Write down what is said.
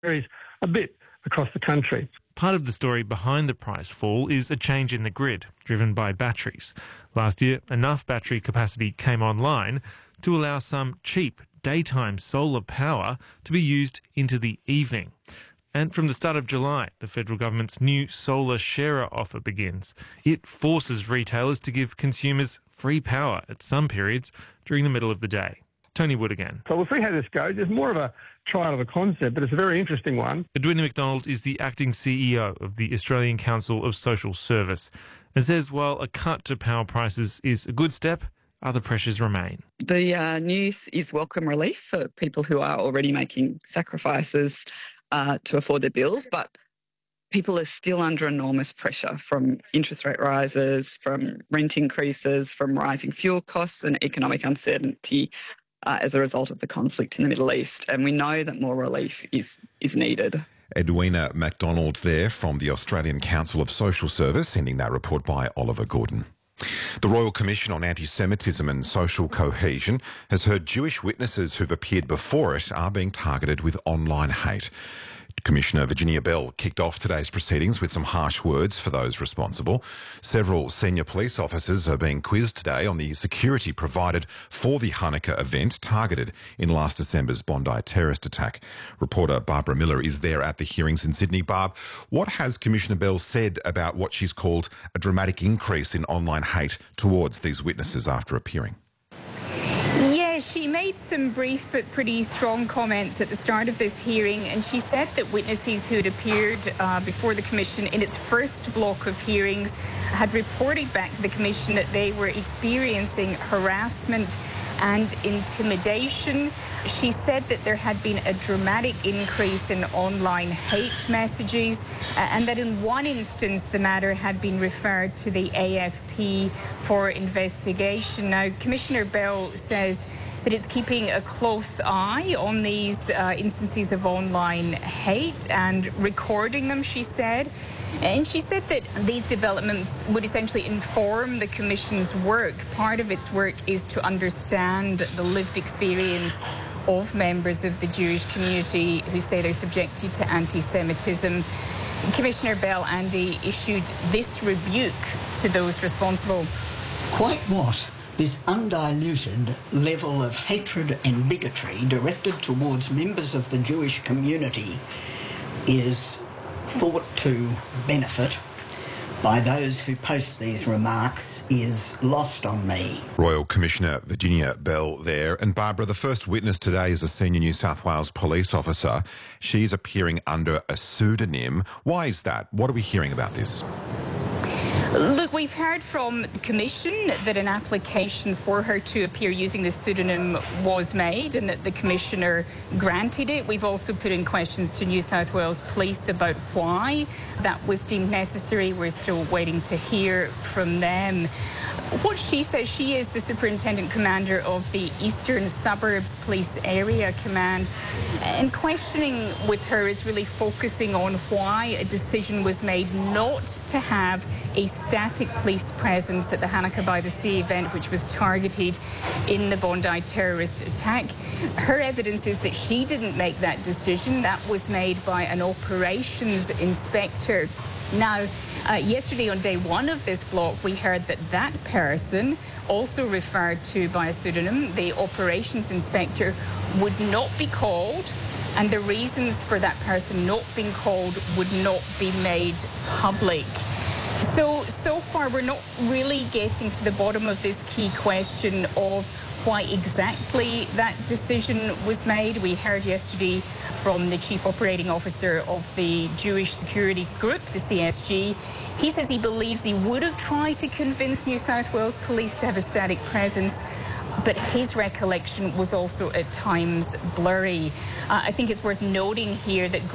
varies a bit across the country. Part of the story behind the price fall is a change in the grid, driven by batteries. Last year, enough battery capacity came online to allow some cheap daytime solar power to be used into the evening. And from the start of July, the federal government's new solar sharer offer begins. It forces retailers to give consumers free power at some periods during the middle of the day. Tony Wood again. So we'll see how this goes. It's more of a trial of a concept, but it's a very interesting one. Edwina McDonald is the acting CEO of the Australian Council of Social Service and says while a cut to power prices is a good step, other pressures remain. The news is welcome relief for people who are already making sacrifices to afford their bills, but people are still under enormous pressure from interest rate rises, from rent increases, from rising fuel costs and economic uncertainty as a result of the conflict in the Middle East. And we know that more relief is needed. Edwina McDonald there from the Australian Council of Social Service, sending that report by Oliver Gordon. The Royal Commission on Anti-Semitism and Social Cohesion has heard Jewish witnesses who've appeared before it are being targeted with online hate. Commissioner Virginia Bell kicked off today's proceedings with some harsh words for those responsible. Several senior police officers are being quizzed today on the security provided for the Hanukkah event targeted in last December's Bondi terrorist attack. Reporter Barbara Miller is there at the hearings in Sydney. Barb, what has Commissioner Bell said about what she's called a dramatic increase in online hate towards these witnesses after appearing? Yeah, she made some brief but pretty strong comments at the start of this hearing, and she said that witnesses who had appeared before the Commission in its first block of hearings had reported back to the Commission that they were experiencing harassment and intimidation. She said that there had been a dramatic increase in online hate messages and that in one instance the matter had been referred to the AFP for investigation. Now, Commissioner Bell says that it's keeping a close eye on these instances of online hate and recording them, she said. And she said that these developments would essentially inform the Commission's work. Part of its work is to understand the lived experience of members of the Jewish community who say they're subjected to anti-Semitism. Commissioner Bell, Andy, issued this rebuke to those responsible. Quite what? This undiluted level of hatred and bigotry directed towards members of the Jewish community is thought to benefit by those who post these remarks is lost on me. Royal Commissioner Virginia Bell there. And Barbara, the first witness today is a senior New South Wales police officer. She's appearing under a pseudonym. Why is that? What are we hearing about this? Look, we've heard from the Commission that an application for her to appear using the pseudonym was made and that the Commissioner granted it. We've also put in questions to New South Wales Police about why that was deemed necessary. We're still waiting to hear from them. What she says, she is the Superintendent Commander of the Eastern Suburbs Police Area Command, and questioning with her is really focusing on why a decision was made not to have a static police presence at the Hanukkah by the Sea event, which was targeted in the Bondi terrorist attack. Her evidence is that she didn't make that decision. That was made by an operations inspector. Now, yesterday on day one of this block, we heard that that person, also referred to by a pseudonym, the operations inspector, would not be called, and the reasons for that person not being called would not be made public. So far, we're not really getting to the bottom of this key question of why exactly that decision was made. We heard yesterday from the Chief Operating Officer of the Jewish Security Group, the CSG. He says he believes he would have tried to convince New South Wales Police to have a static presence, but his recollection was also at times blurry. I think it's worth noting here that